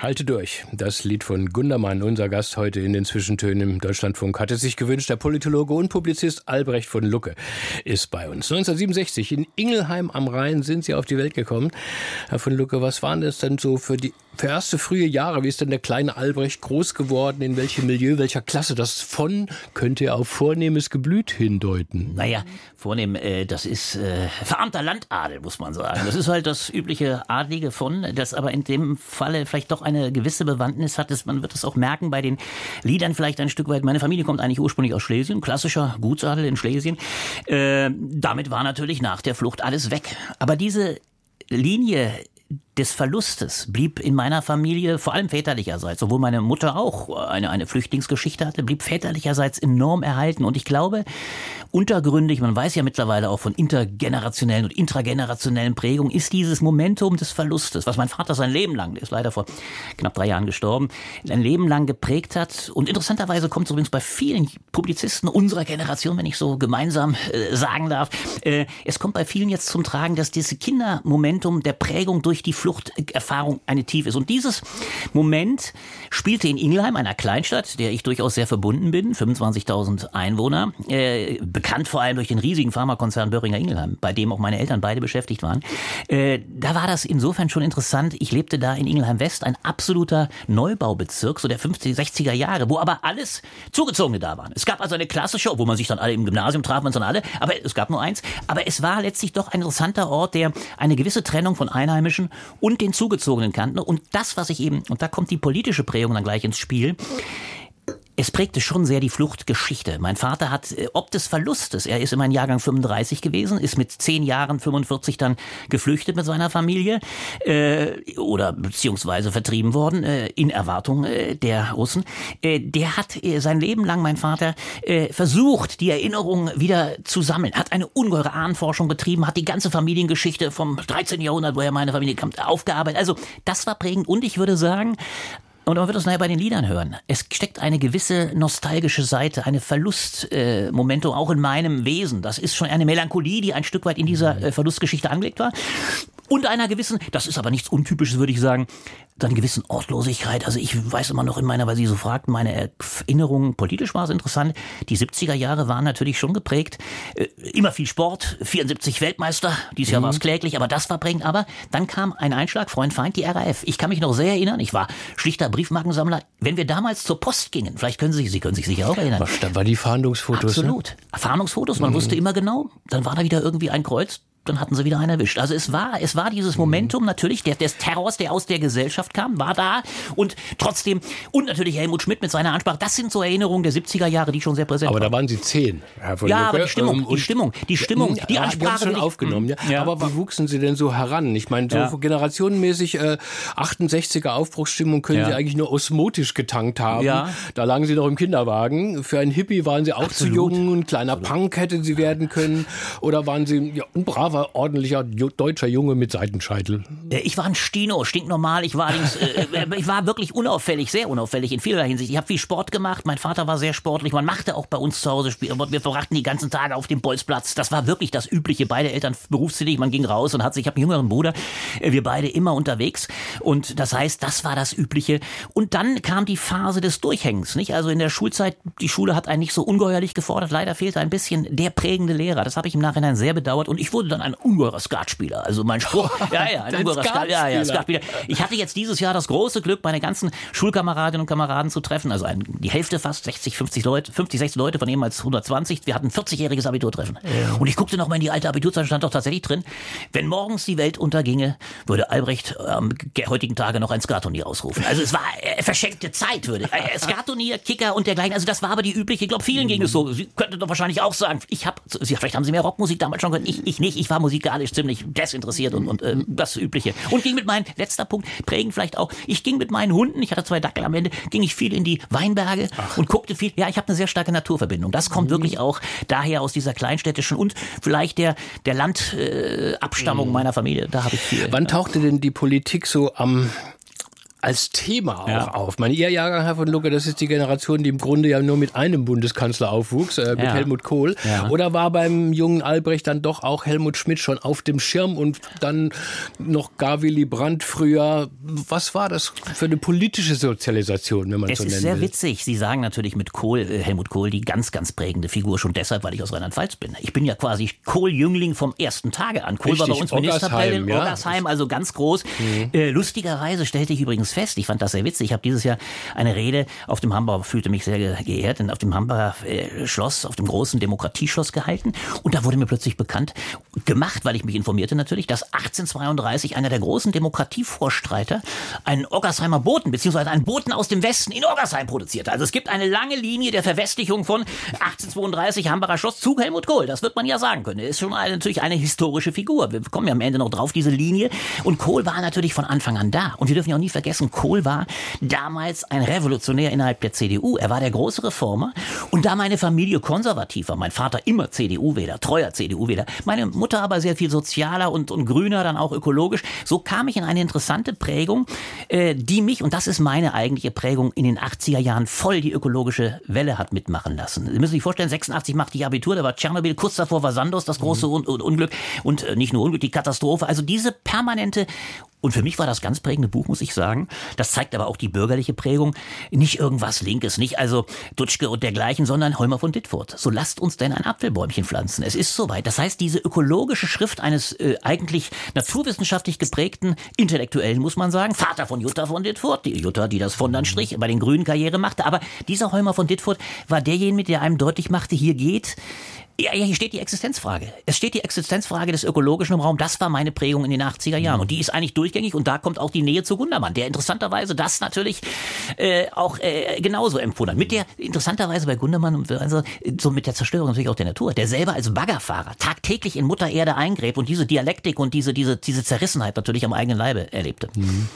Halte durch. Das Lied von Gundermann, unser Gast heute in den Zwischentönen im Deutschlandfunk, hatte sich gewünscht. Der Politologe und Publizist Albrecht von Lucke ist bei uns. 1967 in Ingelheim am Rhein sind Sie auf die Welt gekommen. Herr von Lucke, was waren das denn so für erste frühe Jahre? Wie ist denn der kleine Albrecht groß geworden? In welchem Milieu, welcher Klasse? Das von könnte auf vornehmes Geblüt hindeuten. Naja, vornehm, das ist verarmter Landadel, muss man sagen. Das ist halt das übliche Adlige von, das aber in dem Falle vielleicht doch eine gewisse Bewandtnis hat. Man wird es auch merken bei den Liedern vielleicht ein Stück weit. Meine Familie kommt eigentlich ursprünglich aus Schlesien, klassischer Gutsadel in Schlesien. Damit war natürlich nach der Flucht alles weg. Aber diese Linie des Verlustes blieb in meiner Familie, vor allem väterlicherseits, obwohl meine Mutter auch eine Flüchtlingsgeschichte hatte, blieb väterlicherseits enorm erhalten. Und ich glaube, untergründig, man weiß ja mittlerweile auch von intergenerationellen und intragenerationellen Prägungen, ist dieses Momentum des Verlustes, was mein Vater sein Leben lang, der ist leider vor knapp 3 Jahren gestorben, ein Leben lang geprägt hat. Und interessanterweise kommt es übrigens bei vielen Publizisten unserer Generation, wenn ich so gemeinsam sagen darf, es kommt bei vielen jetzt zum Tragen, dass dieses Kindermomentum der Prägung durch die Fluchterfahrung eine tief ist. Und dieses Moment spielte in Ingelheim, einer Kleinstadt, der ich durchaus sehr verbunden bin, 25.000 Einwohner, bekannt vor allem durch den riesigen Pharmakonzern Boehringer Ingelheim, bei dem auch meine Eltern beide beschäftigt waren. Da war das insofern schon interessant. Ich lebte da in Ingelheim West, ein absoluter Neubaubezirk, so der 50er, 60er Jahre, wo aber alles Zugezogene da waren. Es gab also eine klassische, obwohl man sich dann alle im Gymnasium traf, man dann alle, aber es gab nur eins. Aber es war letztlich doch ein interessanter Ort, der eine gewisse Trennung von Einheimischen und den Zugezogenen kannten. Und das, was ich eben, und da kommt die politische Prägung dann gleich ins Spiel, es prägte schon sehr die Fluchtgeschichte. Mein Vater hat, ob des Verlustes, er ist immer in Jahrgang 35 gewesen, ist mit 10 Jahren, 45 dann geflüchtet mit seiner Familie oder beziehungsweise vertrieben worden in Erwartung der Russen. Der hat sein Leben lang, mein Vater, versucht, die Erinnerungen wieder zu sammeln, hat eine ungeheure Ahnenforschung betrieben, hat die ganze Familiengeschichte vom 13. Jahrhundert, woher meine Familie kommt, aufgearbeitet. Also das war prägend und ich würde sagen, und man wird es nachher bei den Liedern hören. Es steckt eine gewisse nostalgische Seite, eine Verlustmomentum auch in meinem Wesen. Das ist schon eine Melancholie, die ein Stück weit in dieser Verlustgeschichte angelegt war. Und einer gewissen, das ist aber nichts Untypisches, würde ich sagen, einer gewissen Ortlosigkeit. Also ich weiß immer noch weil Sie so fragten, meine Erinnerungen, politisch war es interessant. Die 70er Jahre waren natürlich schon geprägt. Immer viel Sport, 74 Weltmeister, dieses Jahr war es kläglich, aber das war prägend. Aber dann kam ein Einschlag, Freund, Feind, die RAF. Ich kann mich noch sehr erinnern, ich war schlichter Briefmarkensammler. Wenn wir damals zur Post gingen, vielleicht können Sie können sich sicher auch erinnern. Da war die Fahndungsfotos. Absolut. Ne? Fahndungsfotos, man wusste immer genau, dann war da wieder irgendwie ein Kreuz. Dann hatten sie wieder einen erwischt. Also es war dieses Momentum natürlich des Terrors, der aus der Gesellschaft kam, war da und trotzdem, und natürlich Helmut Schmidt mit seiner Ansprache, das sind so Erinnerungen der 70er Jahre, die schon sehr präsent waren. Aber da waren Sie 10, Herr von Ja, Lucke. aber die Stimmung, die Ansprache. Schon aufgenommen, ja. Ja. Aber wie wuchsen Sie denn so heran? Ich meine, so generationenmäßig 68er Aufbruchsstimmung können Sie eigentlich nur osmotisch getankt haben. Ja. Da lagen Sie noch im Kinderwagen. Für einen Hippie waren Sie auch zu jung, ein kleiner Punk hätten Sie werden können. Oder waren Sie ein braver, ordentlicher deutscher Junge mit Seitenscheitel? Ich war ein Stino, stinknormal. Ich war wirklich unauffällig, sehr unauffällig in vielerlei Hinsicht. Ich habe viel Sport gemacht. Mein Vater war sehr sportlich. Man machte auch bei uns zu Hause Spiel. Wir verbrachten die ganzen Tage auf dem Bolzplatz. Das war wirklich das Übliche. Beide Eltern berufstätig. Man ging raus und ich habe einen jüngeren Bruder. Wir beide immer unterwegs. Und das heißt, das war das Übliche. Und dann kam die Phase des Durchhängens, nicht? Also in der Schulzeit, die Schule hat einen nicht so ungeheuerlich gefordert. Leider fehlte ein bisschen der prägende Lehrer. Das habe ich im Nachhinein sehr bedauert. Und ich wurde dann ein ungeheurer Skatspieler. Also mein Spruch, ein ungeheurer Skatspieler. Ich hatte jetzt dieses Jahr das große Glück, meine ganzen Schulkameradinnen und Kameraden zu treffen. Also die Hälfte fast, 60 Leute, von ehemals 120. Wir hatten 40-jähriges Abiturtreffen. Ja. Und ich guckte noch mal in die alte Abiturzeit, stand doch tatsächlich drin, wenn morgens die Welt unterginge, würde Albrecht am heutigen Tage noch ein Skatturnier ausrufen. Also es war verschenkte Zeit, Skatturnier, Kicker und dergleichen. Also das war aber die übliche, ich glaube, vielen ging es so. Sie könnten doch wahrscheinlich auch sagen, vielleicht haben Sie mehr Rockmusik damals schon gehört. Ich nicht, ich war musikalisch ziemlich desinteressiert und das Übliche. Und ging mit meinen, letzter Punkt, prägend vielleicht auch, ich ging mit meinen Hunden, ich hatte 2 Dackel am Ende, ging ich viel in die Weinberge und guckte viel. Ja, ich habe eine sehr starke Naturverbindung. Das kommt wirklich auch daher aus dieser kleinstädtischen und vielleicht der Landabstammung meiner Familie. Da habe ich viel. Wann tauchte denn die Politik so am als Thema auch auf. Ihr Jahrgang, Herr von Lucke, das ist die Generation, die im Grunde ja nur mit einem Bundeskanzler aufwuchs, mit Helmut Kohl. Ja. Oder war beim jungen Albrecht dann doch auch Helmut Schmidt schon auf dem Schirm und dann noch gar Willy Brandt früher? Was war das für eine politische Sozialisation, wenn man so nennen will? Es ist sehr witzig. Sie sagen natürlich mit Helmut Kohl, die ganz, ganz prägende Figur, schon deshalb, weil ich aus Rheinland-Pfalz bin. Ich bin ja quasi Kohl-Jüngling vom ersten Tage an. Kohl war bei uns Ministerpräsident, Oggersheim, also ganz groß. Lustigerweise stellte ich übrigens fest, ich fand das sehr witzig, ich habe dieses Jahr eine Rede auf dem Hamburger, fühlte mich sehr geehrt, auf dem Hamburger Schloss, auf dem großen Demokratieschloss gehalten und da wurde mir plötzlich gemacht, weil ich mich informierte natürlich, dass 1832 einer der großen Demokratievorstreiter einen Oggersheimer Boten, beziehungsweise einen Boten aus dem Westen in Oggersheim produzierte. Also es gibt eine lange Linie der Verwestlichung von 1832 Hamburger Schloss zu Helmut Kohl, das wird man ja sagen können. Er ist schon natürlich eine historische Figur. Wir kommen ja am Ende noch drauf, diese Linie. Und Kohl war natürlich von Anfang an da. Und wir dürfen ja auch nie vergessen, Kohl war damals ein Revolutionär innerhalb der CDU. Er war der große Reformer. Und da meine Familie konservativ war, mein Vater immer CDU-Wähler, treuer CDU-Wähler, meine Mutter aber sehr viel sozialer und grüner, dann auch ökologisch, so kam ich in eine interessante Prägung, die mich, und das ist meine eigentliche Prägung, in den 80er Jahren voll die ökologische Welle hat mitmachen lassen. Sie müssen sich vorstellen, 86 machte ich Abitur, da war Tschernobyl, kurz davor war Sandos, das große Unglück und nicht nur Unglück, die Katastrophe. Also diese permanente, und für mich war das ganz prägende Buch, muss ich sagen. Das zeigt aber auch die bürgerliche Prägung. Nicht irgendwas Linkes, nicht also Dutschke und dergleichen, sondern Heumer von Dittfurt. So lasst uns denn ein Apfelbäumchen pflanzen. Es ist soweit. Das heißt, diese ökologische Schrift eines eigentlich naturwissenschaftlich geprägten Intellektuellen, muss man sagen, Vater von Jutta von Dittfurt, die Jutta, die das von dann Strich bei den Grünen Karriere machte. Aber dieser Heumer von Dittfurt war derjenige, der einem deutlich machte, hier hier steht die Existenzfrage. Es steht die Existenzfrage des Ökologischen im Raum. Das war meine Prägung in den 80er Jahren. Und die ist eigentlich durchgängig. Und da kommt auch die Nähe zu Gundermann, der interessanterweise das natürlich auch genauso empfunden hat. Mit der, interessanterweise bei Gundermann, also so mit der Zerstörung natürlich auch der Natur, der selber als Baggerfahrer tagtäglich in Mutter Erde eingräbt und diese Dialektik und diese Zerrissenheit natürlich am eigenen Leibe erlebte.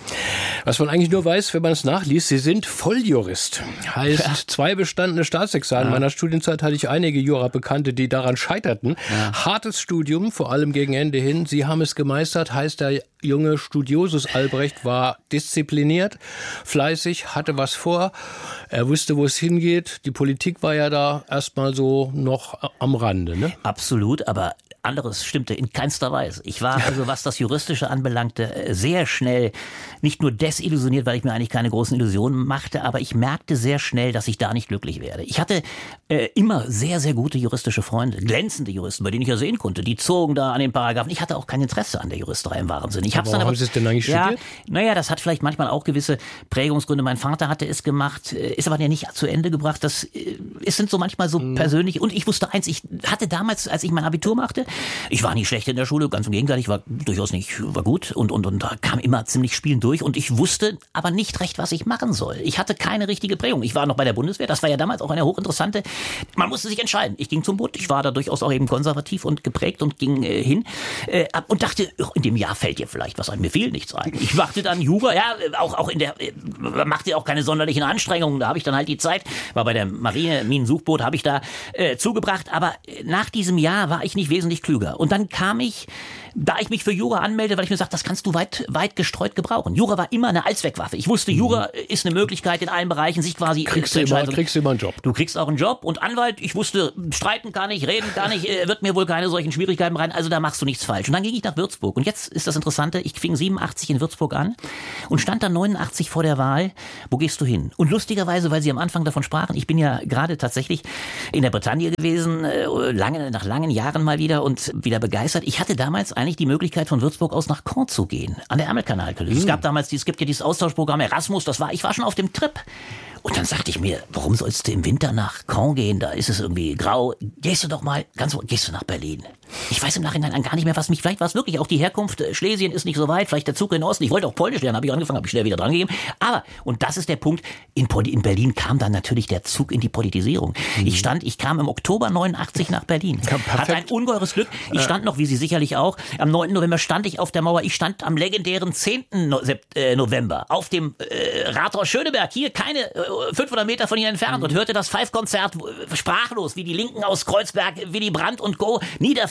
Was man eigentlich nur weiß, wenn man es nachliest, Sie sind Volljurist. Heißt, 2 bestandene Staatsexamen. In meiner Studienzeit hatte ich einige Jura-Bekannte, die daran scheiterten. Hartes Studium, vor allem gegen Ende hin. Sie haben es gemeistert, heißt, der junge Studiosus Albrecht war diszipliniert, fleißig, hatte was vor. Er wusste, wo es hingeht. Die Politik war ja da erstmal so noch am Rande, ne? Absolut, aber anderes stimmte in keinster Weise. Ich war also, was das Juristische anbelangte, sehr schnell nicht nur desillusioniert, weil ich mir eigentlich keine großen Illusionen machte, aber ich merkte sehr schnell, dass ich da nicht glücklich werde. Ich hatte immer sehr, sehr gute juristische Freunde, glänzende Juristen, bei denen ich ja sehen konnte. Die zogen da an den Paragraphen. Ich hatte auch kein Interesse an der Juristerei im wahren Sinne. Warum haben Sie es denn eigentlich studiert? Naja, das hat vielleicht manchmal auch gewisse Prägungsgründe. Mein Vater hatte es gemacht, ist aber ja nicht zu Ende gebracht. Es sind so manchmal so persönlich. Und ich wusste eins, ich hatte damals, als ich mein Abitur machte, ich war nicht schlecht in der Schule, ganz im Gegenteil, ich war durchaus nicht, war gut und da kam immer ziemlich spielend durch und ich wusste aber nicht recht, was ich machen soll. Ich hatte keine richtige Prägung. Ich war noch bei der Bundeswehr, das war ja damals auch eine hochinteressante, man musste sich entscheiden. Ich ging zum Bund, ich war da durchaus auch eben konservativ und geprägt und ging hin und dachte, in dem Jahr fällt dir vielleicht was ein, mir fiel nichts ein. Ich machte dann Jura, ja, auch in der, machte auch keine sonderlichen Anstrengungen, da habe ich dann halt die Zeit, war bei der Marine, Minensuchboot, habe ich da zugebracht, aber nach diesem Jahr war ich nicht wesentlich klüger. Und dann kam ich, da ich mich für Jura anmelde, weil ich mir sagte, das kannst du weit gestreut gebrauchen. Jura war immer eine Allzweckwaffe. Ich wusste, Jura ist eine Möglichkeit in allen Bereichen, sich quasi kriegst du immer einen Job. Du kriegst auch einen Job und Anwalt, ich wusste, streiten kann ich, reden kann ich, wird mir wohl keine solchen Schwierigkeiten rein, also da machst du nichts falsch. Und dann ging ich nach Würzburg. Und jetzt ist das Interessante, ich fing 87 in Würzburg an und stand dann 89 vor der Wahl, wo gehst du hin? Und lustigerweise, weil Sie am Anfang davon sprachen, ich bin ja gerade tatsächlich in der Bretagne gewesen, nach langen Jahren mal wieder und wieder begeistert. Ich hatte damals eigentlich die Möglichkeit, von Würzburg aus nach Caen zu gehen, an der Ärmelkanalküste. Es gibt ja dieses Austauschprogramm Erasmus, ich war schon auf dem Trip. Und dann sagte ich mir, warum sollst du im Winter nach Caen gehen? Da ist es irgendwie grau. Gehst du nach Berlin? Ich weiß im Nachhinein gar nicht mehr, vielleicht war es wirklich auch die Herkunft. Schlesien ist nicht so weit, vielleicht der Zug in den Osten. Ich wollte auch Polnisch lernen, habe ich angefangen, habe ich schnell wieder dran gegeben. Aber, und das ist der Punkt, in Berlin kam dann natürlich der Zug in die Politisierung. Ich kam im Oktober 89 nach Berlin. Ja, hatte ein ungeheures Glück. Ich stand noch, wie Sie sicherlich auch, am 9. November stand ich auf der Mauer. Ich stand am legendären 10. November auf dem Rathaus Schöneberg, hier keine 500 Meter von hier entfernt und hörte das Pfeifkonzert sprachlos, wie die Linken aus Kreuzberg, Willy Brandt und Co. niederfegen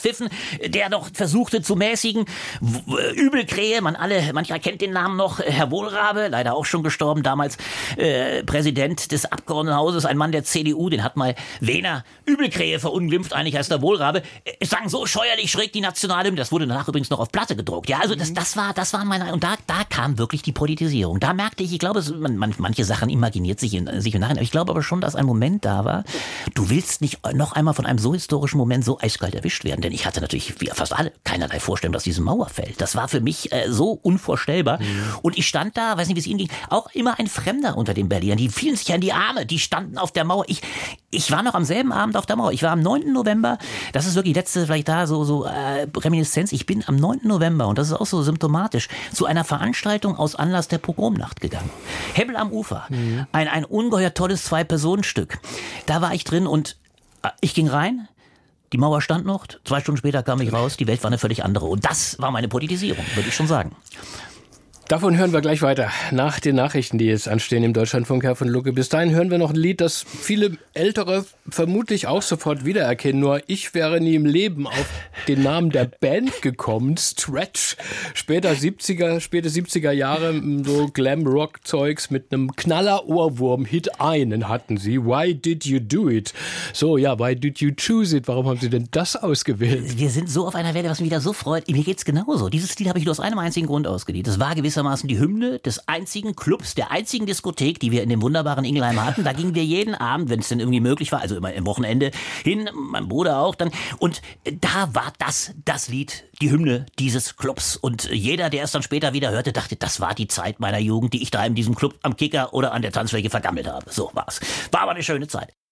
gepfiffen, der noch versuchte zu mäßigen. Übelkrähe, mancher kennt den Namen noch, Herr Wohlrabe, leider auch schon gestorben, damals Präsident des Abgeordnetenhauses, ein Mann der CDU, den hat mal Wehner Übelkrähe verunglimpft, eigentlich heißt er Wohlrabe. Es sang so scheuerlich schräg die Nationalhymne, das wurde danach übrigens noch auf Platte gedruckt. Ja, also das waren meine, und da kam wirklich die Politisierung. Da merkte ich glaube, manche Sachen imaginiert sich im Nachhinein, aber ich glaube aber schon, dass ein Moment da war, du willst nicht noch einmal von einem so historischen Moment so eiskalt erwischt werden, denn ich hatte natürlich, wie fast alle, keinerlei Vorstellung, dass diese Mauer fällt. Das war für mich so unvorstellbar. Und ich stand da, weiß nicht, wie es Ihnen ging, auch immer ein Fremder unter den Berlinern. Die fielen sich ja in die Arme, die standen auf der Mauer. Ich war noch am selben Abend auf der Mauer. Ich war am 9. November, das ist wirklich die letzte, vielleicht da so Reminiszenz. Ich bin am 9. November, und das ist auch so symptomatisch, zu einer Veranstaltung aus Anlass der Pogromnacht gegangen. Hebbel am Ufer. Ein ungeheuer tolles 2-Personen-Stück. Da war ich drin und ich ging rein. Die Mauer stand noch, 2 Stunden später kam ich raus, die Welt war eine völlig andere. Und das war meine Politisierung, würde ich schon sagen. Davon hören wir gleich weiter, nach den Nachrichten, die jetzt anstehen im Deutschlandfunk, Herr von Lucke. Bis dahin hören wir noch ein Lied, das viele Ältere vermutlich auch sofort wiedererkennen. Nur ich wäre nie im Leben auf den Namen der Band gekommen. Stretch, späte 70er Jahre, so Glam-Rock-Zeugs mit einem Knaller-Ohrwurm-Hit einen hatten sie. Why did you do it? So, ja, why did you choose it? Warum haben Sie denn das ausgewählt? Wir sind so auf einer Welle, was mich wieder so freut. Mir geht's genauso. Dieses Lied habe ich nur aus einem einzigen Grund ausgewählt. Das war gewissermaßen die Hymne des einzigen Clubs, der einzigen Diskothek, die wir in dem wunderbaren Ingelheim hatten. Da gingen wir jeden Abend, wenn es denn irgendwie möglich war, also immer am Wochenende hin, mein Bruder auch dann. Und da war das Lied, die Hymne dieses Clubs. Und jeder, der es dann später wieder hörte, dachte, das war die Zeit meiner Jugend, die ich da in diesem Club am Kicker oder an der Tanzfläche vergammelt habe. So war's. War aber eine schöne Zeit.